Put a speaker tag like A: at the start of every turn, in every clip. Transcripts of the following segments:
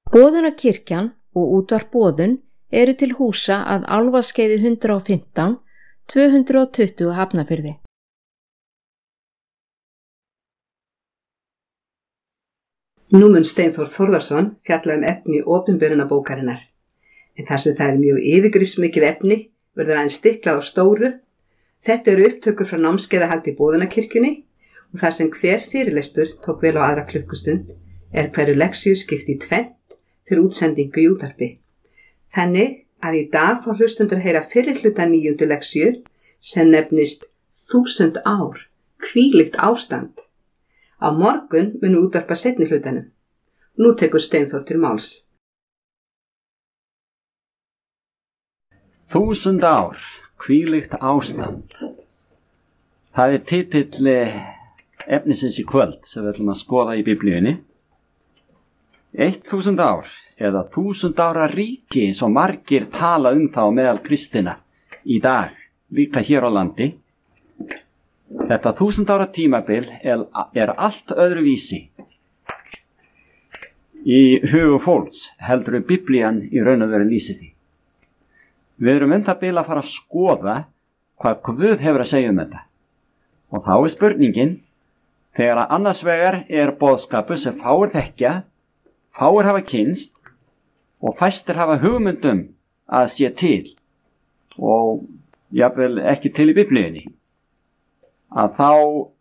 A: Boðunarkirkjan og útvarp Boðun eru til húsa að Álfaskeiði 115, 220 Hafnarfirði.
B: Nú mun Steinþór Þórðarson fjalla efni opinberunarbókarinnar, en þar sem það mjög yfirgripsmikið efni verður aðeins stiklað á stóru. Þetta eru upptökur frá námskeiðahaldi í Boðunarkirkjunni og þar sem hver fyrirlestur tók vel á aðra klukkustund hverju leksíu skipt í tvennt fyrir útsendingu í útvarpi. Þannig að í dag fá hlustundur heyra fyrri hluta 9. leksíu sem nefnist 1000 ár, hvílíkt ástand. Á morgun munu útvarpa seinni hlutanum. Nú tekur Steinþór til máls.
C: 1000 ár, hvílíkt ástand. Það titill efnisins í kvöld sem við ætlum að skoða í Biblíunni. 1000 ár eða 1000 ára ríki eins og margir tala þá meðal kristina í dag, líka hér á landi. Þetta 1000 ára tímabil er allt öðruvísi í hugum fólks heldur Biblían í raun og veru lýsir því. Við erum það bil að fara að skoða hvað Guð hefur að segja þetta. Og þá spurningin, þegar að annars vegar boðskapur sem fáir þekkja, fáir hafa kynnst og fæstir hafa hugmyndum að sé til og jafnvel ekki til í Biblíunni, að þá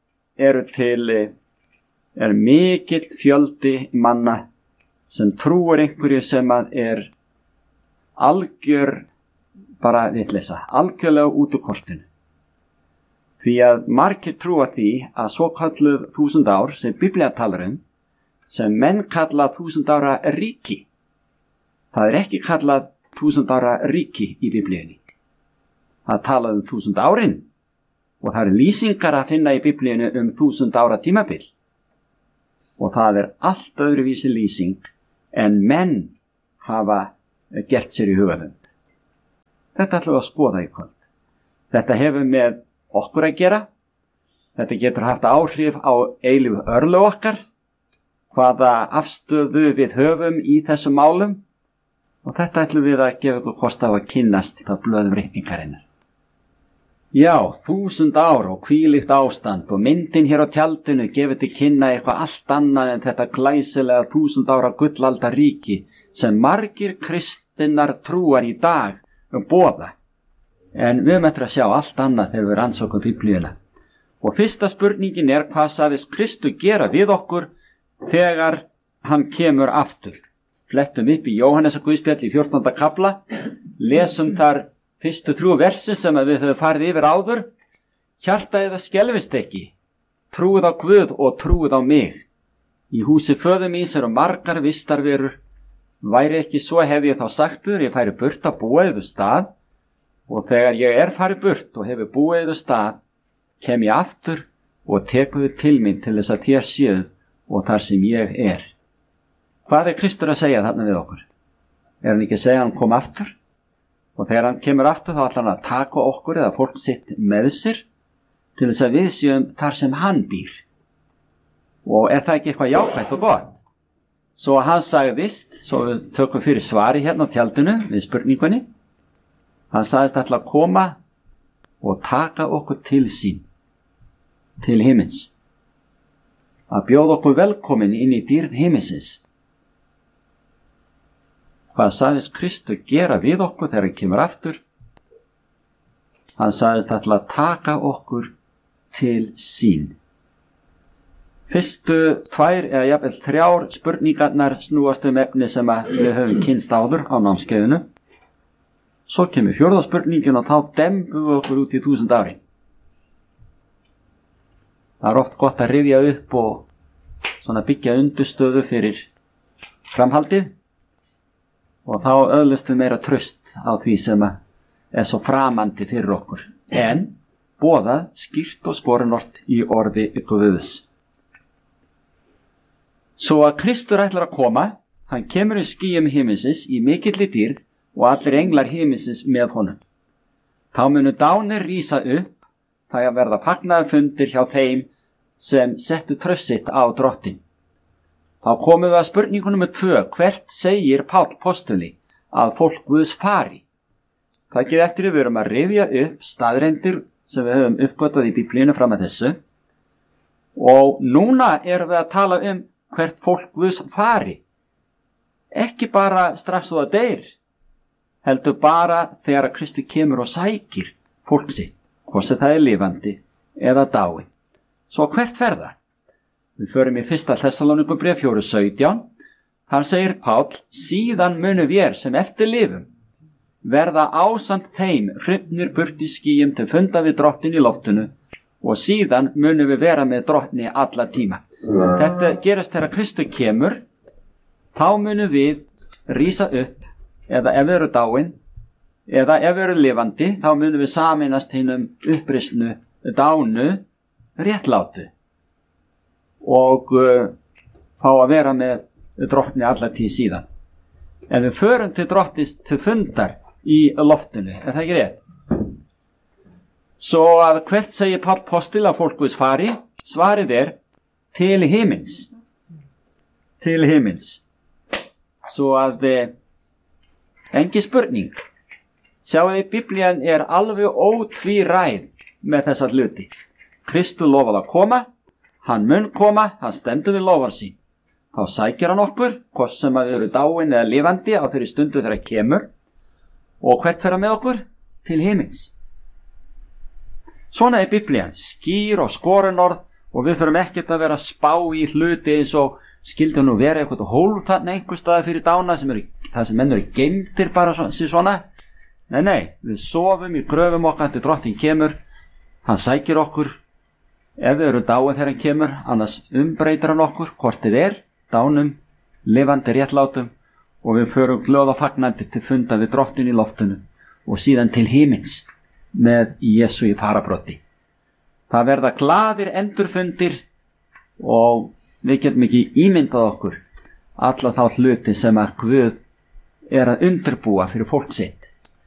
C: er mikill fjöldi manna sem trúir einhverju sem að algjör bara vitleysa, algjörlega út úr kortinu. Því að margir trúa því að svo kalluð 1000 ár sem Biblía talar sem menn kalla 1000 ára ríki. Það ekki kallað 1000 ára ríki í Biblíunni. Það talað 1000 árin og það lýsingar að finna í Biblíunni 1000 ára tímabil. Og það allt öðruvísi lýsing en menn hafa gert sér í hugaðund. Þetta ætlum við að skoða í kvöld. Þetta hefur með okkur að gera. Þetta getur haft áhrif á eilífu örlög okkar, hvaða afstöðu við höfum í þessum málum, og þetta ætlum við að gefa ykkur kost á að kynnast á blöðum reikningarinnar. Já, 1000 ár og hvílíkt ástand og myndin hér á tjaldinu gefur til kynna eitthvað allt annað en þetta glæsilega 1000 ára gullalda ríki sem margir kristinnar trúar í dag boða. En við höfum eftir að sjá allt annað þegar við rannsókum Biblíuna. Og fyrsta spurningin hvað sagðist Kristur gera við okkur þegar hann kemur aftur. Flettum upp í Jóhannesar Guðspjall í 14. kafla, lesum þar fyrstu 3 versi sem við höfum farið yfir áður. Hjarta eða skelfist ekki, trúið á Guð og trúið á mig. Í húsi föður míns margar vistarverur. Væri ekki svo hefði ég þá sagtur, ég færi burt að búa yður stað, og þegar ég farið burt og hefur búa yður stað, kem ég aftur og tekuðu til mín til þess að þér séuð og þar sem ég Hvað Kristur að segja þarna við okkur? Hann ekki að segja að hann kom aftur? Og þegar hann kemur aftur þá ætlar hann að taka okkur eða fólk sitt með sér til þess að við séum þar sem hann býr. Og það ekki eitthvað jákvætt og gott? Svo hann sagðist, svo við tökum fyrir svari hérna á tjaldinu við spurningunni, hann sagðist ætla að koma og taka okkur til sín, til himins. Að bjóða okkur velkomin inn í dýrð himinsins. Hvað sagðist Kristur gera við okkur þegar hann kemur aftur? Hann sagðist ætla að taka okkur til sín. Fyrstu 2 eða jafnvel 3 spurningarnar snúast efni sem við höfum kynnst áður á námskeiðinu. Svo kemur 4. spurningin og þá dembum við okkur út í 1000 árin. Það oft gott að rifja upp og svona byggja undirstöðu fyrir framhaldið og þá öðlust við meira traust á því sem svo framandi fyrir okkur. En boðað skýrt og skorinort í orði Guðs. Svo að Kristur ætlar að koma, hann kemur í skýjum himinsins í mikilli dýrð og allir englar himinsins með honum. Þá munu dánir rísa upp, það verða fagnaðarfundir hjá þeim sem settu traust sitt á Drottin. Þá þá komum við að spurningu númer 2. Hvert segir Páll postuli að fólk Guðs fari? Það ekki eftir við erum að rifja upp staðreyndir sem við höfum uppgötvað í Biblíunni fram að þessu, og núna erum við að tala hvert fólk Guðs fari. Ekki bara strax og það deyr, heldur bara þegar Kristi kemur og sækir fólk sitt, hvort sem það er lifandi eða dáið. Svo hvert fer það? Við förum í 1. Þessalónikubréf 4:17. Þar segir Páll: síðan munum vér sem eftir lifum verða ásamt þeim hrifnir burt í skýjum til funda við drottin í loftinu, og síðan munum við vera með drottni alla tíma. Þetta gerast þegar Kristi kemur. Þá munum við rísa upp, eða ef við eru dáin, eða ef við eru lifandi, þá munum við sameinast hinum upprisnu dánu réttlátu og fá að vera með drottni alla tíð síðan. En við förum til drottins til fundar í loftinu, er það ekki rétt? Svo að hvert segir Páll postil að fólk Guðs fari? Svarið er til himins. Til himins. Svo að engi spurning. Sjáuði, Biblían er alveg ótvíræð með þessa hluti. Kristur lofaði að koma, hann mun koma, hann stendur við lofar sín. Þá sækir hann okkur, hvort sem að við eru dáin eða lifandi á þeirri stundu þegar hann kemur. Og hvert fer hann með okkur? Til himins. Svona er Biblían, skýr og skorunorð, og við þurfum ekkert að vera að spá í hluti eins og skildi nú vera eitthvað hólf þarna einhver staðar fyrir dána það sem menn eru geymdir bara svona. Nei, við sofum í gröfum okkar til drottin kemur, hann sækir okkur ef við eru dáin þegar hann kemur, annars umbreytir hann okkur hvort þið er, dánum, lifandi réttlátum, og við förum glöð og fagnandi til funda við drottin í loftinu og síðan til himins með Jesú í farabrotti. Það verða glaðir endurfundir og við getum ekki ímyndað okkur alla þá hluti sem að Guð er að undirbúa fyrir fólk sitt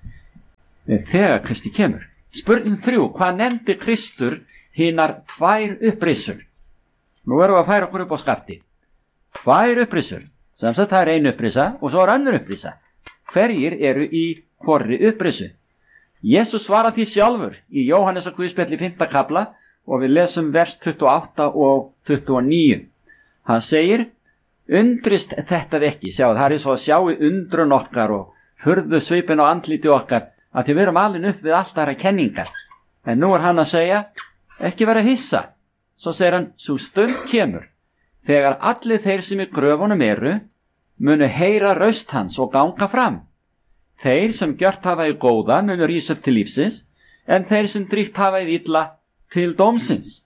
C: þegar Kristi kemur. Spurning 3. Hvað nefndi Kristur hinar 2 upprisur? Nú erum við að færa okkur upp á skafti. 2 upprisur, sem sagt það er 1 upprisa og svo er önnur upprisa. Hverjir eru í hvorri upprisu? Jesús svarar því sjálfur í Jóhannesar Guðspjalli 5. kafla og við lesum vers 28 og 29. Hann segir: undrist þetta ekki. Sjáu, það er svo að sjá í undrun okkar og furðu svipin á andliti okkar að því við erum alin upp við allt aðra kenningar. En nú er hann að segja: ekki vera hissa. Svo segir hann: sú stund kemur þegar allir þeir sem í gröfunum eru munu heyra raust hans og ganga fram. Þeir sem gjört hafa í góða munu rísa upp til lífsins, en þeir sem dríft hafa í illa til dómsins.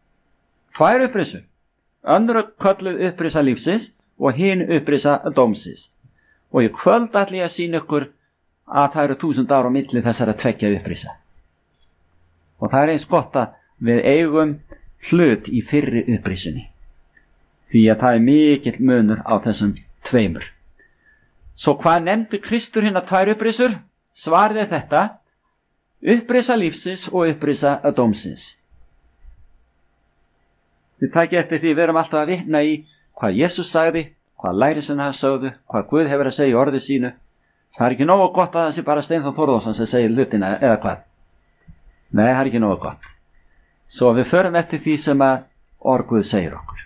C: 2 upprisur. Önnur kölluð upprisa lífsins og hin upprisa dómsins. Og í kvöld ætla ég að sýna ykkur að það eru 1000 ára á milli þessara 2 upprisa. Og það er eins gott að við eigum hlut í fyrri upprisunni, því að það er mikill munur á þessum 2. Svo hvað nefndi Kristur hérna 2 upprisur? Svarið er þetta: upprisa lífsins og upprisa dómsins. Þið takið eftir því við erum alltaf að vitna í hvað Jesús sagði, hvað lærisveinar hans sögðu, hvað Guð hefur að segja í orði sínu. Það er ekki nógu gott að það sé bara Steinþór Þórðarsson sem segir hlutina eða hvað. Nei, það er ekki nógu gott. Svo við förum eftir því sem að orð Guð segir okkur.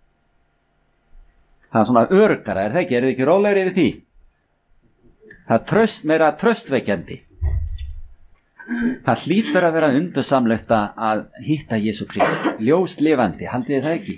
C: Það er svona öruggara, er það ekki? Er þið ekki rólegri yfir því? Það er meira traustvekjandi. Það hlýtur að vera undursamlegt að hitta Jesú Krist, ljós lifandi, haldið þið það ekki?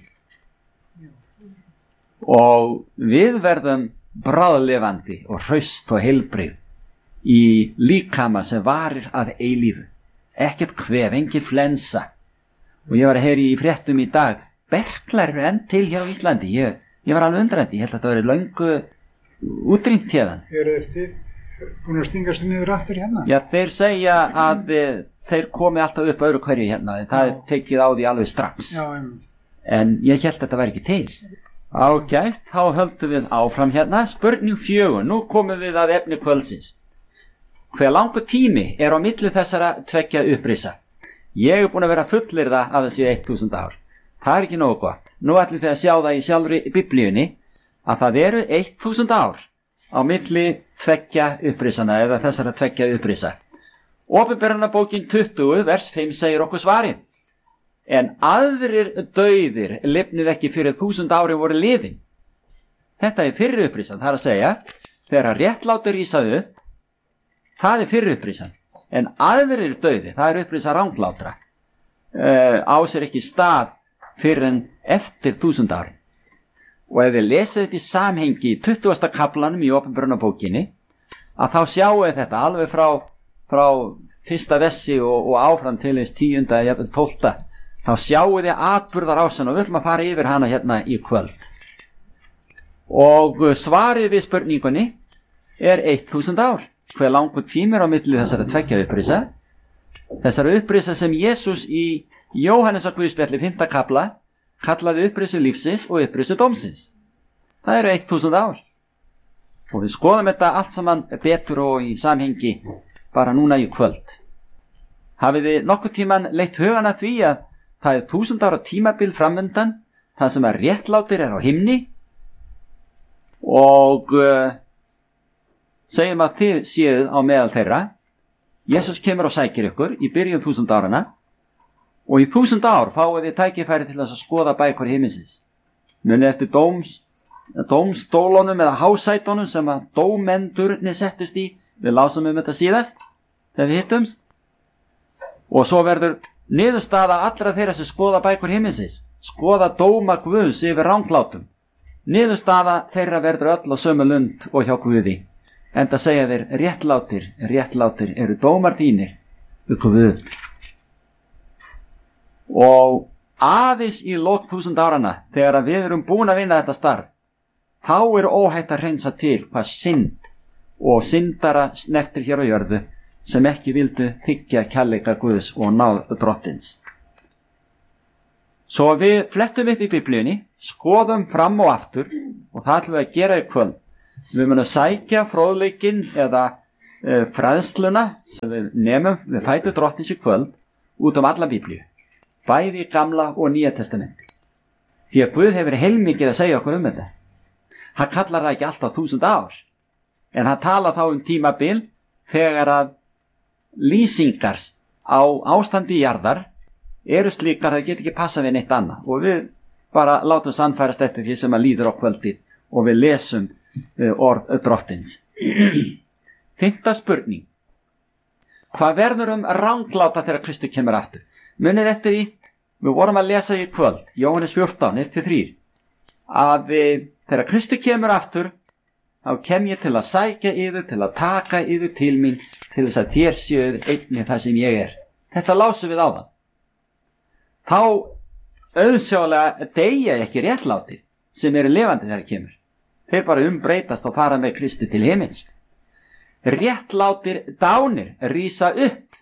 C: Og við verðum bráðlifandi og hraust og heilbrigð í líkama sem varir að eilífu. Ekkert kvef, engin flensa. Og ég var að heyra í fréttum í dag, berklar eru enn til hér á Íslandi. Ég var alveg undrandi, ég held að það verið löngu útrýmt hérðan.
D: Eru þeir búin að stingast niður aftur hérna?
C: Já, þeir segja að þeir komi alltaf upp öðru hverju hérna. Það er tekið á því alveg strax.
D: Já,
C: en ég held að þetta væri ekki til. Ágætt, þá höldum við áfram hérna. Spurning 4, nú komum við að efni kvöldsins. Hver langur tími er á milli þessara 2 upprisa? Ég er búin að vera fullir það að þessi 1000 ár. Það er ekki nógu gott. nú ætlum þið að sjá það í sjálfri biblíunni að það eru 1000 ár á milli tveggja upprisana eða þessara tveggja upprisa. Opinberunarbókin 20 vers 5 segir okkur svarið. En aðrir dauðir lifnið ekki fyrir 1000 ári voru liðin. Þetta er fyrri upprisan, það er að segja, þegar réttlátur rísað upp, það er fyrri upprisan. En aðrir dauði, það er upprisa ranglátra, á sér ekki stað fyrir en eftir 1000 ári. Og ef þið lesið þetta í samhengi í 20. kaplanum í opinberunarbókinni, að þá sjáu þetta alveg frá fyrsta versi og áfram til þess 10. eða 12. Þá sjáu þið atburðar ásann og við ætlum að fara yfir hana hérna í kvöld. Og svarið við spurningunni er 1000 ár. Hver langur tímur á milli þessara tveggja upprisa? Þessara upprisa sem Jesús í Jóhannesar Guðspjalli 5. kapla kallaði upprisu lífsins og upprisu dómsins. Það eru 1000 ár. Og við skoðum þetta allt saman betur og í samhengi bara núna í kvöld. Hafið þið nokkuð tíman leitt hugana því að það er 1000 ára tímabil framundan, það sem að réttlátir er á himni og segjum að þið séuð á meðal þeirra. Jesús kemur og sækir ykkur í byrjun 1000 árana og í 1000 ár fáið þið tækifæri til þess að skoða bækur himinsins. Munið eftir dómstólunum eða hásætunum sem að dómendurnir settust í. Við lásum þetta síðast þegar við hittumst. Og svo verður niðurstaða allra þeirra sem skoða bækur himinsins, skoða dóma Guðs yfir ranglátum. Niðurstaða þeirra verður öll á sömu lund og hjá Guði. Enda segja þeir, réttlátir eru dómar þínir, Guð. Og aðeins í lok 1000 árana, þegar við erum búin að vinna þetta starf, þá er óhætt að hreinsa til hvað synd og syndara snertir hér á jörðu sem ekki vildu þiggja kærleika Guðs og náð drottins. Svo við flettum upp í biblíunni, skoðum fram og aftur og það ætlum við að gera í kvöld. Við munum sækja fróðleikinn eða fræðsluna sem við nemum við fætur drottins í kvöld út alla biblíu, bæði í Gamla og Nýja testamenti. Því að Guð hefur heilmikið að segja okkur þetta. Hann kallar það ekki alltaf 1000 ár, en hann tala þá tímabil þegar að lýsingar á ástandi jarðar eru slíkar að það get ekki passa við neitt annað og við bara látum sannfærast eftir því sem að líður á kvöldið og við lesum orð drottins. 5. spurning. Hvað verður rangláta þegar Kristur kemur aftur? Munið eftir því, við vorum að lesa í kvöld, Jóhannes 14, 1-3, að þegar Kristur kemur aftur, þá kem ég til að sækja yður, til að taka yður til mín, til þess að þér séuð einnig það sem ég er. Þetta lásum við á það. Þá auðsjálega deyja ekki réttlátir sem eru lifandi þegar kemur. Þeir bara umbreytast og fara með Kristi til himins. Réttlátir dánir rísa upp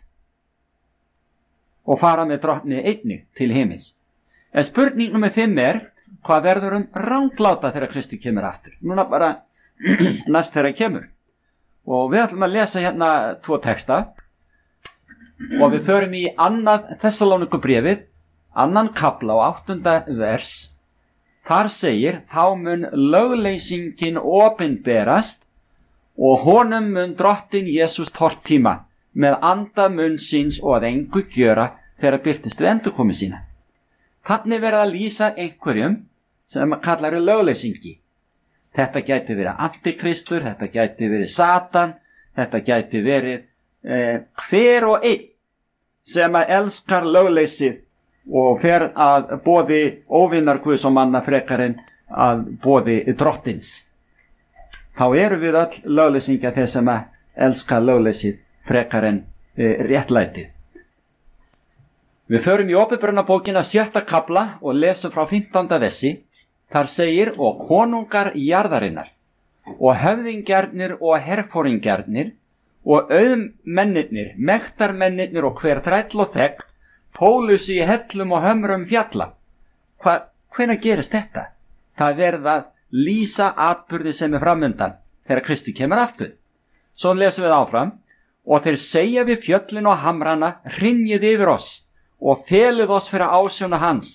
C: og fara með drottni einnig til himins. En spurning nummer 5 er, hvað verður rangláta þegar Kristi kemur aftur? Núna bara næst þegar hann kemur. Og við ætlum að lesa hérna 2 texta og við förum í 2. Þessalónikubréfið, 2. kapla og 8. vers. Þar segir, þá mun lögleysingin opinberast og honum mun drottin Jesús tortíma með anda munn síns og að engu gjöra þegar birtist við endurkomu sína. Þannig verða að lýsa einhverjum sem kallar lögleysingi. Þetta gæti verið antikristur, þetta gæti verið Satan, þetta gæti verið hver og einn sem að elskar lögleysið og fer að boði óvinnar Guðs og manna frekar en að boði drottins. Þá eru við öll lögleysingja þeir sem að elska lögleysið frekar en réttlætið. Við förum í Opinberunarbókina 7. kapla og lesum frá 15. versi. Þar segir, og konungar jarðarinnar og höfðingjarnir og herforingjarnir og auðmennirnir, mektarmennirnir og hver þræll og þegn fólu sig í hellum og hömrum fjalla. Hvenær gerist þetta? Það verða lýsa atburði sem er framundan þegar Kristi kemur aftur. Svo lesum við áfram. Og þeir segja við fjöllin og hamrana, hrynjið yfir oss og felið oss fyrir ásjóna hans.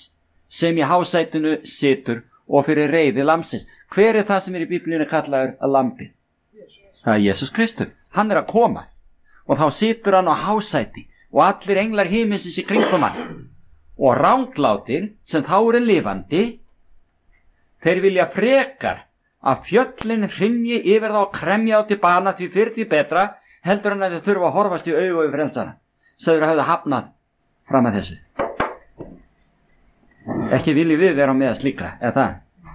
C: sem í hásætinu situr og fyrir reiði lamsins. Hver er það sem í Biblíunni kallaður að lambi? Það er Jesús Kristur. Hann er að koma og þá situr hann á hásæti og allir englar himinsins í kringum hann. Og ranglátir sem þá eru lifandi, þeir vilja frekar að fjöllin hrynji yfir þá og kremja á til bana, því fyrir því betra heldur hann að þau þurfa að horfast í augu yfir frelsara. Söður að hafa hafnað fram að þessu. Ekki viljum við vera með að slíkra, eða það?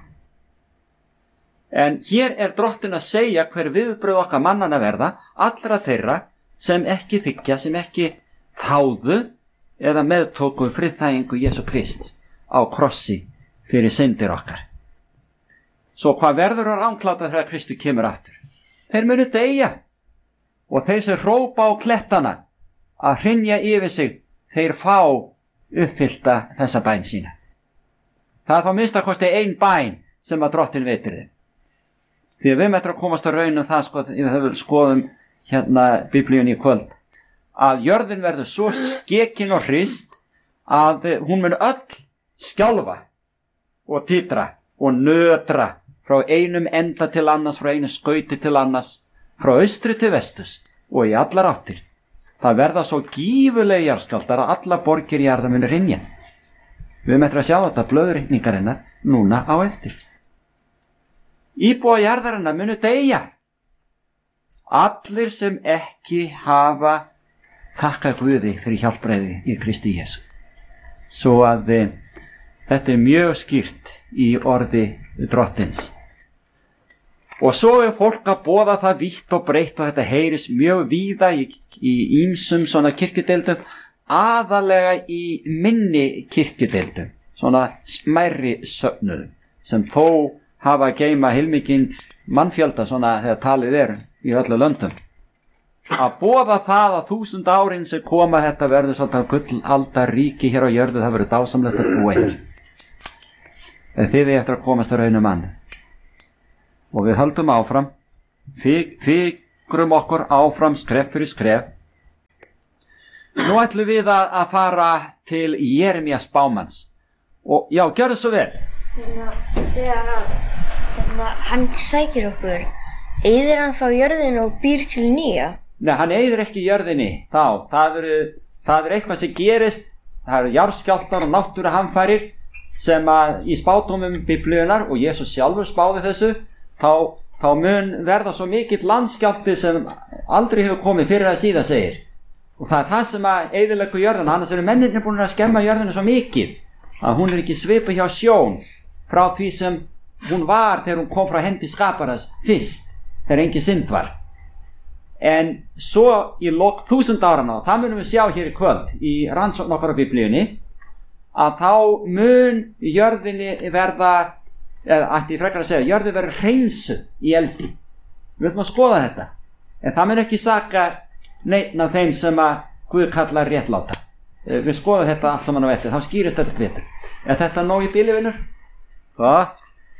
C: En hér er Drottinn að segja hver viðbröð okkar mannana verða, allra þeirra sem ekki þykja, sem ekki þáðu eða meðtóku friðþægingu Jesú Krists á krossi fyrir syndir okkar. Svo hvað verður að rangláta þegar Kristur kemur aftur? Þeir munu deyja og þeir sem hrópa á klettana að hrynja yfir sig, þeir fá uppfyllta þessa bæn sína. Það er þá minnst að kosti ein bæn sem að Drottinn veitir þeim. Því að við möttum að komast að raun það, við skoðum hérna Biblíunni í kvöld, að jörðin verður svo skekin og hrist að hún mun öll skjálfa og titra og nötra frá einum enda til annars, frá einu skauti til annars, frá austri til vestus og í allar áttir. Það verða svo gífulegi jarðskjálftar að alla borgir í jarðar munu hrynja. Við möttum að sjá þetta blöðurreikningarinnar núna á eftir. Íbúa jarðarinnar munu deyja. Allir sem ekki hafa þakkað Guði fyrir hjálpræði í Kristi Jesú. Svo að þetta er mjög skýrt í orði Drottins. Og svo er fólk að boða það vítt og breytt og þetta heyris mjög víða í ýmsum svona kirkjudeildum, aðalega í minni kirkjudeildum, svona smærri söfnuðum sem þó hafa að geyma heilmikinn mannfjölda svona þegar talið er í öllu löndum. Að boða það að 1000 árin sem koma þetta verður svolítið gullaldarríki hér á jörðu, það verður dásamlegt að búa hér. En þið er eftir að komast að raunum mann. Og við höldum áfram, fikrum okkur áfram skref fyrir skref. Nú ætlum við að fara til Jeremías spámanns. Og já, gjörðu svo vel.
E: Þegar hann sækir okkur, eyðir hann þá jörðinu og býr til nýja?
C: Nei, hann eyðir ekki jörðinni þá. Það er eitthvað sem gerist, það eru jarðskjálftar og náttúruhamfarir sem að í spádómum Biblíunnar, og Jesús sjálfur spáði þessu, þá mun verða svo mikill landskjálfti sem aldrei hefur komið fyrir að síðan segir. Og það er það sem að eyðileggur jörðina, annars eru mennirnir búin að skemma jörðina svo mikið að hún er ekki svipuð hjá sjón frá því sem hún var þegar hún kom frá hendi skaparans fyrst, þegar engin synd var. En svo í lok 1000 áranna, og það munum við sjá hér í kvöld í rannsókn okkar á Biblíunni, að þá mun jörðinni verða, eða ætti ég frekar að segja, jörðin verður hreinsuð í eldi. Við ætlum að skoða þetta, en það mun ekki saka neitt af þeim sem að Guð kallar réttláta. Við skoðum þetta allt saman á eftir, þá skýrist þetta betur. Er þetta nóg í bili, vinur? Gott.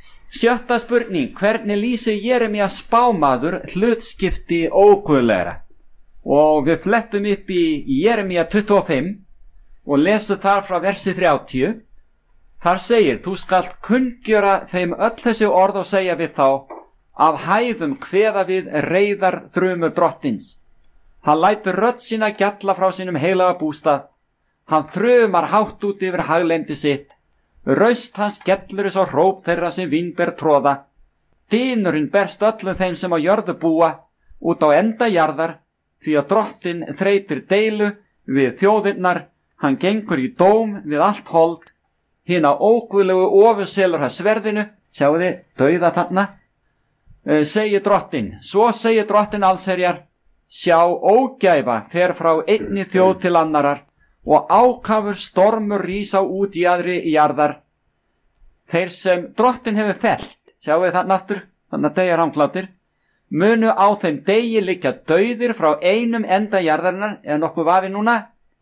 C: 7. spurning, hvernig lýsir Jeremías spámaður hlutskipti óguðlegra? Og við flettum upp í Jeremía 25 og lesum þar frá versi 30. Þar segir, þú skalt kunngjöra þeim öll þessi orð og segja við þá, af hæðum kveða við reiðar þrumur Drottins. Hann lætur rödd sína gjalla frá sínum heilaga bústað. Hann þrumar hátt út yfir haglendi sitt. Raust hans skellur svo hróp þeirra sem vínber tróða. Dynurinn berst öllum þeim sem á jörðu búa, út á enda jarðar, því að Drottinn þreytir deilu við þjóðirnar, hann gengur í dóm við allt hold, hina óguðlegu ofurselur hans sverðinu, sjáu þið, dauða þarna, segir Drottinn, svo segir Drottinn allsherjar, sjá ógæfa fer frá einni þjóð til annarar, og ákafur stormur rísa út í aðri jarðar. Þeir sem Drottinn hefur fellt, sjáu þið það náttúr, þannig að deyja ranglátir, munu á þeim degi liggja dauðir frá einum enda jarðarinnar, eða nokkuð vafi núna,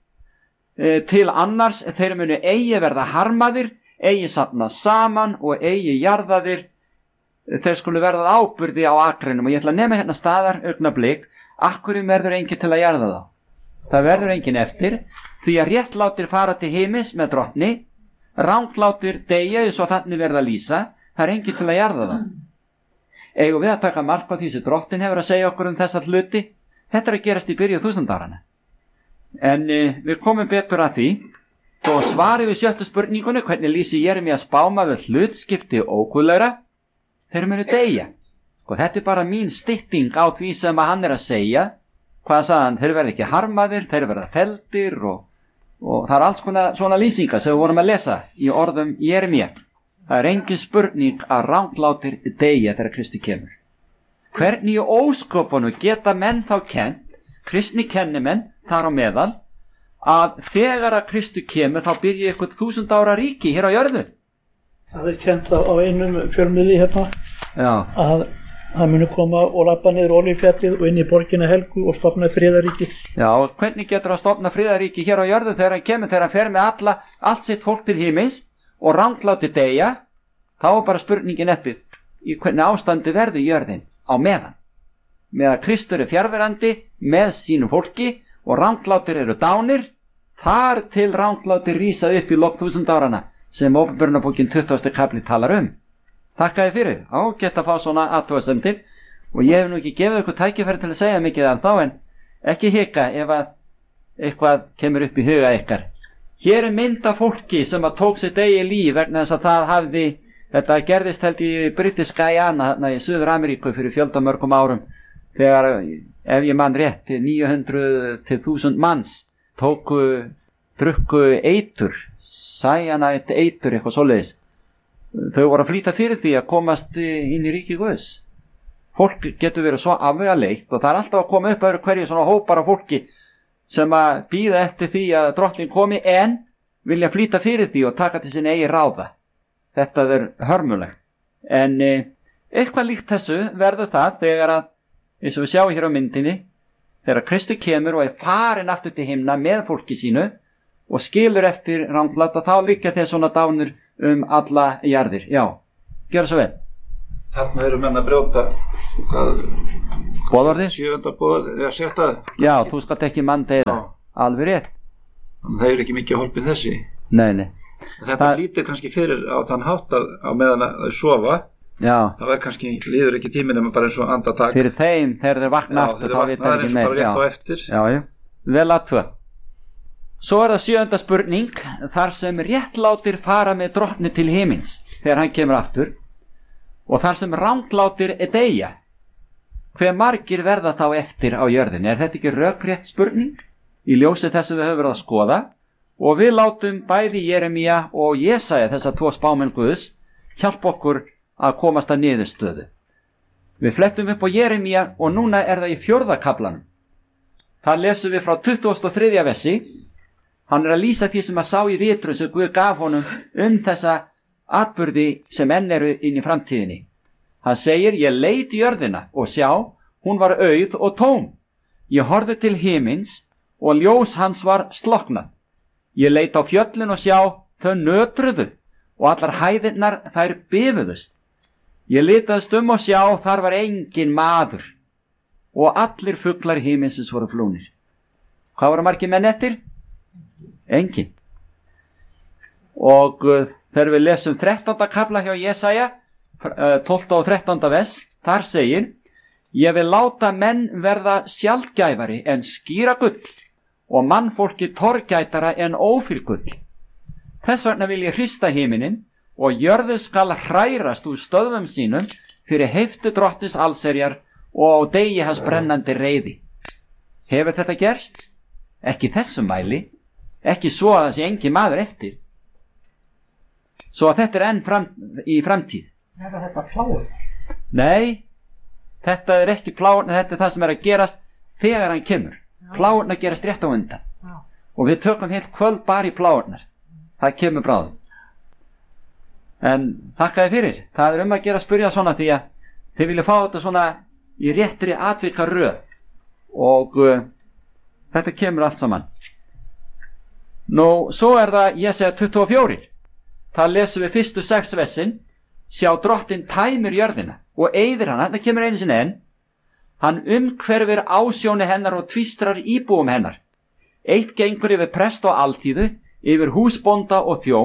C: til annars þeir munu eigi verða harmaðir, eigi safna saman og eigi jarðaðir, þeir skulu verða áburði á akrinum. Og ég ætla að nefna hérna staðar augnablik, akkurum verður enginn til að jarða þá. Það verður enginn eftir, því að réttlátir fara til heimis með Drottni, ranglátir deyja eins og þannig verða að lýsa, það er enginn til að jarða það. Eigum við að taka mark á því sem Drottinn hefur að segja okkur þessa hluti? Þetta er að gerast í byrju 1000 árana. En við komum betur að því. Svo svari við 7. spurningunni, hvernig lýsi Jeremía spáma við hlutskipti óguðlegra? Þeir munu deyja. Og þetta er bara mín stytting á því sem að hann er að segja. Hvað sagði hann? Þeir verða ekki harmaðir, þeir verða felldir og það er alls konar svona lýsingar sem við vorum að lesa í orðum Jeremía. Það er engin spurning að ranglátir deyja þegar Kristi kemur. Hvernig í ósköpunum geta menn þá kennt, kristni kennimenn þar á meðal, að þegar að Kristi kemur þá byrja eitthvað 1000 ára ríki hér á jörðu?
F: Það er kent á einum fjölmiðli hérna. Já. Að hann muni koma og labba niður Olíufjallið og inn í borgina Helgu og stofna friðaríki.
C: Já, og hvernig getur að stofna friðaríki hér á jörðu þegar hann kemur, þegar hann fer með allt sitt fólk til himins og rangláti deyja? Þá er bara spurningin eftir í hvernig ástandi verður jörðin á meðan. Meðan Kristur er fjarverandi með sínu fólki og ranglátir eru dánir, þar til ranglátir rísa upp í lok 1000 árana sem Åpenbarunarbókin 20. kapli talar Þakka þið fyrir, ágætt að fá svona athugasemdir og ég hef nú ekki gefið ykkur tækifæri til að segja mikið en þá en ekki hika ef að eitthvað kemur upp í huga ykkar. Hér er mynd af fólki sem að tók sitt eigið líf vegna þess að það hafði, þetta gerðist held í British Guyana þarna í Suður Ameríku fyrir fjöldamörgum árum þegar, ef ég man rétt, 900 til 1000 manns drukku eitur, cyanide eitur, eitthvað svoleiðis. Þau voru að flýta fyrir því að komast inn í ríki Guðs. Fólk getur verið svo afvegaleitt og það er alltaf að koma upp öðru hverju svona hópar af fólki sem að bíða eftir því að drottning komi en vilja flýta fyrir því og taka til sinni eigi ráða. Þetta er hörmulegt. En eitthvað líkt þessu verður það þegar að, eins og við sjáum hér á myndinni, þegar Kristur kemur og er farin aftur til himna með fólki sínu og skilur eftir rangláta, þá líka þeir svona dánur alla jarðir. Já, gjör svo vel.
G: Þarna eru menn að brjóta
C: boðorðið?
G: 7. boðorðið, eða 6.
C: Já, þú skalt ekki mann deyða. Alveg rétt.
G: Það er ekki mikið hólpið þessi.
C: Nei.
G: Þetta lítir kannski fyrir á þann hátt að á meðan að sofa. Já. Það er kannski, líður ekki tíminn en bara eins og andartak.
C: Fyrir þeim, þegar þeir vakna aftur, þá veit það ekki meir.
G: Það er eins og bara rétt á eftir.
C: Já. Vel aðtöð. Svo er það 7. spurning, þar sem réttlátir fara með drottni til himins þegar hann kemur aftur og þar sem ranglátir deyja. Hve margir verða þá eftir á jörðinni? Er þetta ekki rökrétt spurning? Í ljósi þess að við höfum verið að skoða og við látum bæði Jeremía og Jesaja, þessar 2 spámenn Guðs, hjálpa okkur að komast að niðurstöðu. Við flettum upp á Jeremía og núna er það í 4. kaflanum. Það lesum við frá 23. versi. Hann er að lýsa því sem að sá í vitrum sem Guð gaf honum þessa atburði sem enn eru inn í framtíðinni. Hann segir, ég leit í jörðina og sjá, hún var auð og tóm. Ég horfði til himins og ljós hans var slokknað. Ég leit á fjöllin og sjá, þau nötruðu og allar hæðirnar þær bifuðust. Ég litaðist og sjá, þar var engin maður og allir fuglar himinsins voru flúnir. Hvað voru margir menn eftir? Engin. Og þegar við lesum 13. kafla hjá Jesaja, 12. og 13. vers, þar segir, ég vil láta menn verða sjaldgæfari en skýra gull og mannfólki torgætara en ófyrgull. Þess vegna vil ég hrista himinin og jörðu skal hrærast úr stöðvum sínum fyrir heiftu drottins allserjar og á degi hans brennandi reiði. Hefur þetta gerst? Ekki þessum mæli. Ekki svo að það sé engin maður eftir. Svo að þetta er enn í framtíð.
F: Er þetta pláur?
C: Nei, þetta er ekki pláur, þetta er það sem er að gerast þegar hann kemur. Pláurnar gerast rétt á undan. Já. Og við tökum heilt kvöld bara í pláurnar. Það kemur bráðum. En þakka þið fyrir. Það er að gera að spyrja svona því að þið vilja fá þetta svona í réttri atvika röð. Og þetta kemur allt saman. Nú, svo er það Jesaja 24. Það lesum við fyrstu 6 versin. Sjá drottinn tæmir jörðina og eyðir hana, þetta kemur einu sinni enn. Hann umhverfir ásjóni hennar og tvístrar íbúum hennar. Eitt gengur yfir prest og alþýðu, yfir húsbónda og þjón,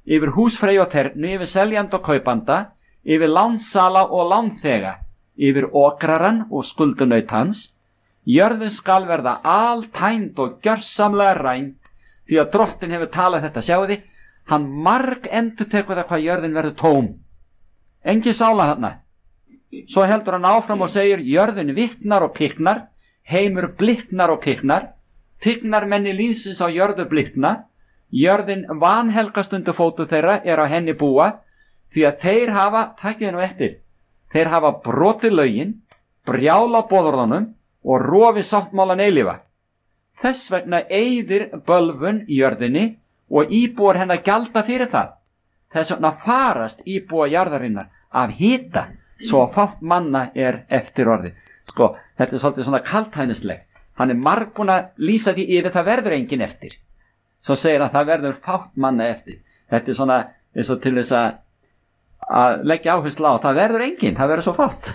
C: yfir húsfreyju og ternu, yfir seljanda og kaupanda, yfir lánsala og lánþega, yfir okraran og skuldunaut hans. Jörðin skal verða altæmd og gjörsamlega rænd, því að Drottinn hefur talað þetta. Sjáðu, hann marg endurtekur það hvað jörðin verður tóm. Engin sála þarna. Svo heldur hann áfram og segir, jörðin viknar og kiknar, heimur bliknar og kiknar, tignar menni lífsins á jörðu blikna, jörðin vanhelgast undir fótu þeirra er á henni búa, því að þeir hafa, takkið nú eftir, þeir hafa brotið lögin, brjála boðorðunum og rofi sáttmálan eilífa. Þess vegna eyðir bölvun í jörðinni og íbúar hennar gjalda fyrir það. Þess vegna farast íbúa jarðarinnar af hita, svo fátt manna er eftir orði. Sko, þetta er svolítið svona kalthænisleg. Hann er margbúin að lýsa því yfir, það verður engin eftir. Svo segir hann, það verður fátt manna eftir. Þetta er svona eins og til þess að leggja áherslu á, það verður engin, það verður svo fátt.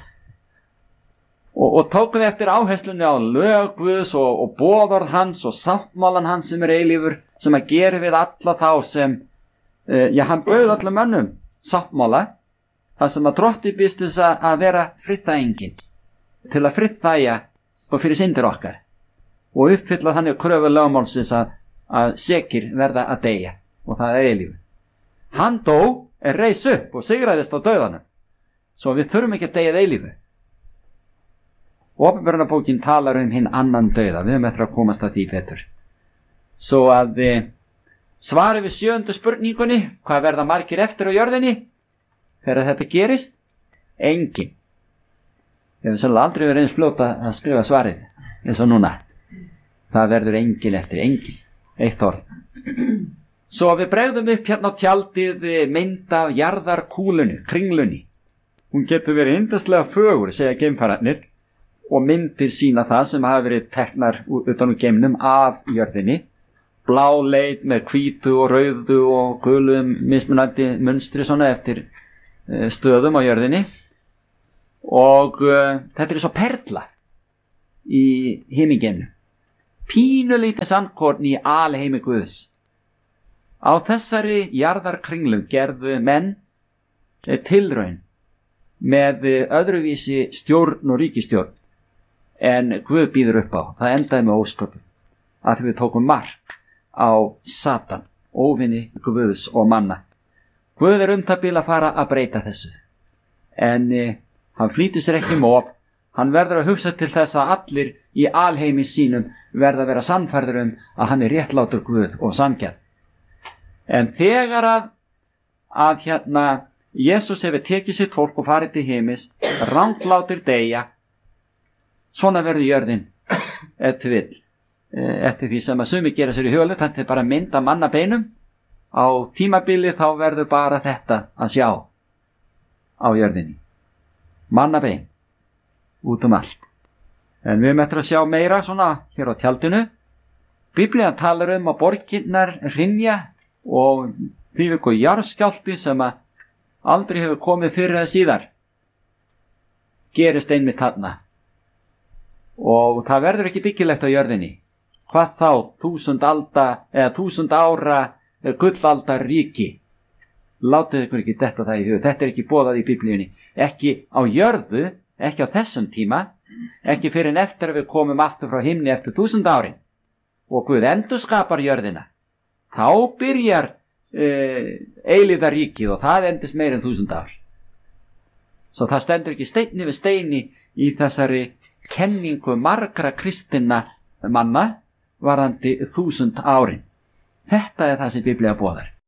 C: Og tókuð eftir áherslunni á lög Guðs og boðorð hans og sáttmálan hans sem er eilífur, sem að gera við alla þá sem, hann bauð öllum mönnum sáttmála, það sem að Drottinn býst þess að vera friðþægingin, til að friðþægja og fyrir syndir okkar og uppfylla þannig kröfu lögmálsins að sekir verða að deyja, og það er eilífur. Hann dó, reis upp og sigraðist á dauðanum, svo við þurfum ekki að deyja eilífu. Opinberunarbókin talar hinn annan dauða, við höfum eftir að komast að því betur. Svo að svari við 7. spurningunni, hvað verða margir eftir á jörðinni þegar þetta gerist? Engin. Ég hef sannlega aldrei verið eins fljóta að skrifa svarið eins og núna. Það verður engin eftir, engin. Eitt orð. Svo við bregðum upp hérna á tjaldið mynd af jarðarkúlunni, kringlunni. Hún getur verið yndislega fögur, segja geimfararnir, og myndir sína það sem hafa verið teknar utan úr geimnum af jörðinni. Blá leit með hvítu og rauðu og gulum mismunandi munstri svona eftir stöðum á jörðinni. Og þetta er svo perla í himingeimnum. Pínulítið sandkorn í alheimi Guðs. Á þessari jarðarkringlum gerðu menn tilraun með öðruvísi stjórn og ríkistjórn en Guð býður upp á. Það endaði með ósköpum, að við tókum mark á Satan, óvinni Guðs og manna. Guð er það bil að fara að breyta þessu, en hann flýtur sér ekki of. Hann verður að hugsa til þess að allir í alheimi sínum verða að vera sannfærður að hann er réttlátur Guð og sanngjarn. En þegar að Jesús hefur tekið sitt fólk og farið til heimis, ranglátir deyja, svona verður jörðin eftir því sem að sumir gera sér í hölu. Þetta er bara mynd af mannabeinum. Á tímabili þá verður bara þetta að sjá á jörðinni. Mannabein út allt. En við möttum að sjá meira svona hér á tjaldinu. Biblían talar að borgirnar hrynja og því við jarðskjálfti sem að aldrei hefur komið fyrir eða síðar gerist einmitt þarna. Og það verður ekki byggilegt á jörðinni. Hvað þá 1000 alda eða 1000 ára gullaldar ríki. Látið ykkur ekki detta það í hug. Þetta er ekki boðað í Biblíunni. Ekki á jörðu, ekki á þessum tíma, ekki fyrir en eftir að við komum aftur frá himni eftir 1000 árin. Og Guð endurskapar jörðina. Þá byrjar eilíðaríkið og það endist meir en 1000 ár. Svo það stendur ekki steini við steini í þessari kenningu margra kristinna manna varðandi 1000 árin. Þetta er það sem Biblía boðar.